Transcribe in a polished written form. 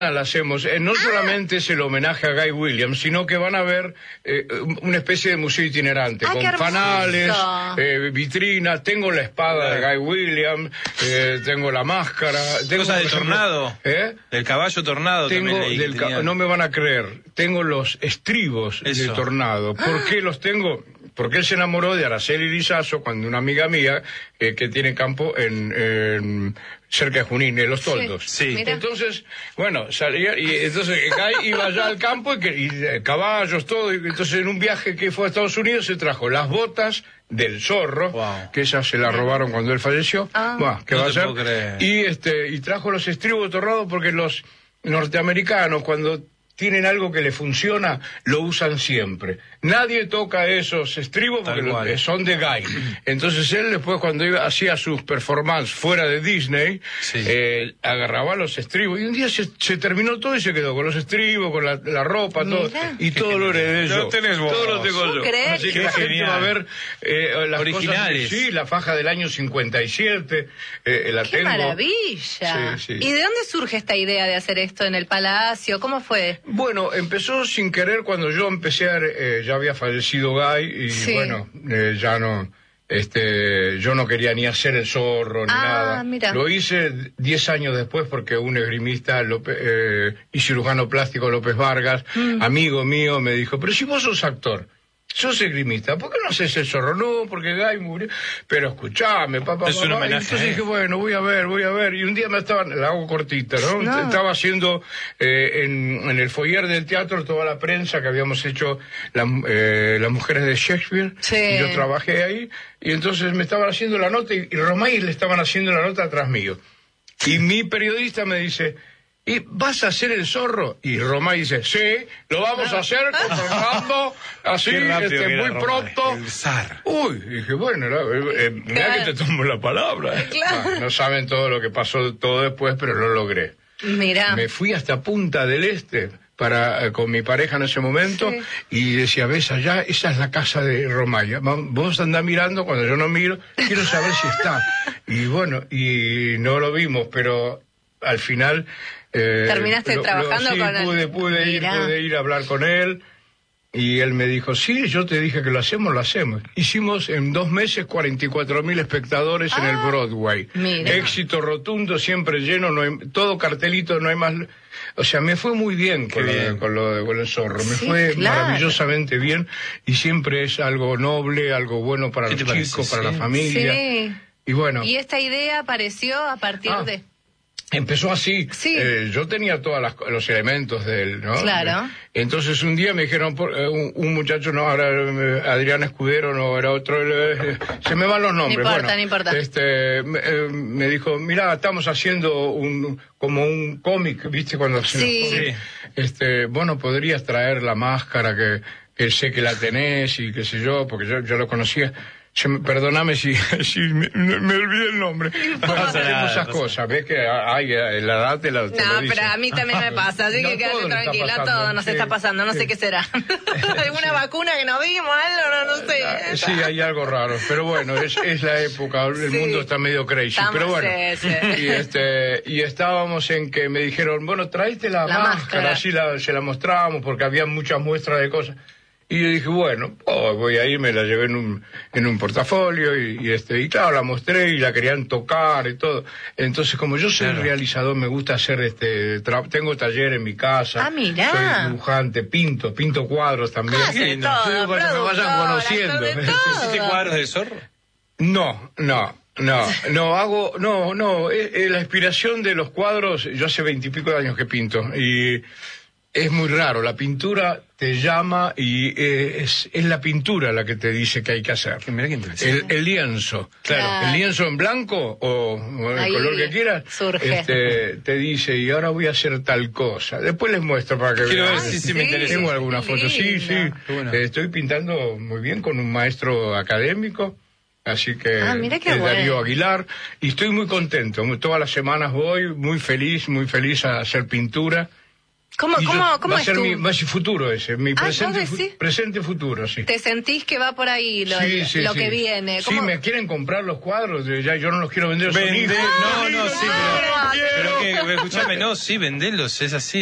la hacemos, no solamente es el homenaje a Guy Williams, sino que van a ver una especie de museo itinerante, con fanales, vitrinas, tengo la espada de Guy Williams, tengo la máscara, tengo cosas del tornado, del caballo tornado, tengo no me van a creer, tengo los estribos del tornado. ¿Por qué los tengo? Porque él se enamoró de Araceli Lizazo cuando una amiga mía que tiene campo en cerca de Junín, en Los Toldos. Sí. Entonces, bueno, salía y entonces Guy iba allá al campo y caballos, todo. Y entonces en un viaje que fue a Estados Unidos se trajo las botas del zorro, que esas se las robaron cuando él falleció. ¿Qué va a hacer? Y trajo los estribos tornados porque los norteamericanos cuando tienen algo que le funciona, lo usan siempre. Nadie toca esos estribos porque son de Guy. Entonces él después cuando hacía sus performances fuera de Disney, agarraba los estribos y un día se terminó todo y se quedó con los estribos, con la ropa, todo. Y todo lo heredé yo. Todo lo tengo yo. Así que la gente va a ver las originales. Cosas, sí, la faja del año 57, la ¡Qué tengo. maravilla! Sí. ¿Y de dónde surge esta idea de hacer esto en el Palacio? ¿Cómo fue? Bueno, empezó sin querer cuando yo empecé ya había fallecido Guy y bueno, ya no, yo no quería ni hacer el zorro ni nada. Mira. Lo hice 10 años después porque un esgrimista y cirujano plástico López Vargas, amigo mío, me dijo, pero si vos sos actor, sos esgrimista, ¿por qué no haces el zorro? No, porque Guy murió. Pero escuchame, papá. Es un homenaje. Entonces dije, bueno, voy a ver. Y un día la hago cortita, ¿no? Estaba haciendo en el foyer del teatro toda la prensa que habíamos hecho las mujeres de Shakespeare. Sí. Y yo trabajé ahí. Y entonces me estaban haciendo la nota y Romay le estaban haciendo la nota atrás mío. Y mi periodista me dice, ¿y vas a hacer el zorro? Y Romay dice, sí, lo vamos a hacer con Fernando, así, muy pronto. El zar. Uy, dije, bueno, mirá que te tomo la palabra. Claro. No saben todo lo que pasó todo después, pero lo logré. Mirá. Me fui hasta Punta del Este con mi pareja en ese momento y decía, ves allá, esa es la casa de Romay. Vos andás mirando, cuando yo no miro, quiero saber si está. Y bueno, y no lo vimos, pero al final... ¿Terminaste trabajando con él? Pude ir a hablar con él y él me dijo, sí, yo te dije que lo hacemos. Hicimos en 2 meses 44.000 espectadores en el Broadway. Mira. Éxito rotundo, siempre lleno, todo cartelito, no hay más... O sea, me fue muy bien con el zorro, me fue maravillosamente bien y siempre es algo noble, algo bueno para los chicos, para la familia. Sí. Y bueno. ¿Y esta idea apareció a partir de...? Empezó así. Sí. Yo tenía todos los elementos de él, ¿no? Claro. Entonces un día me dijeron, un muchacho, no, ahora Adrián Escudero, no, era otro, se me van los nombres. No importa. Me dijo, mira, estamos haciendo como un cómic, ¿viste? Cuando bueno, podrías traer la máscara que sé que la tenés y qué sé yo, porque yo lo conocía. Perdóname si me olvidé el nombre. Hacemos esas cosas, ves que hay la edad te lo dice. Pero a mí también me pasa, así que quédate tranquila, todo nos está pasando, no sé qué será. ¿Alguna vacuna que no vimos, algo? No sé. Sí, hay algo raro, pero bueno, es la época, el mundo está medio crazy, pero bueno. Y estábamos en que me dijeron, bueno, traíste la máscara, así se la mostrábamos, porque había muchas muestras de cosas. Y yo dije, bueno, voy a ir, me la llevé en un portafolio y claro, la mostré y la querían tocar y todo. Entonces, como yo soy realizador, me gusta hacer tengo taller en mi casa. Mirá. Soy dibujante, pinto cuadros también. Todo, para que me vayan conociendo. ¿Hiciste cuadros del zorro? No. La inspiración de los cuadros, yo hace 20 y pico de años que pinto y es muy raro, la pintura te llama y es la pintura la que te dice que hay que hacer. Mira qué interesante. El lienzo, claro, el lienzo en blanco o el color que quieras, te dice, y ahora voy a hacer tal cosa. Después les muestro para que quiero vean. ver si me interesa. Tengo alguna foto, sí. Bueno. Estoy pintando muy bien con un maestro académico. Así que Darío Aguilar, y estoy muy contento. Todas las semanas voy muy feliz a hacer pintura. ¿Cómo va a es ser tu... mi futuro ese, mi presente futuro, sí. ¿Te sentís que va por ahí lo que viene? ¿Cómo? Sí, me quieren comprar los cuadros, ya yo no los quiero vender. No, sí, pero que, escúchame, no, sí, vendelos, es así.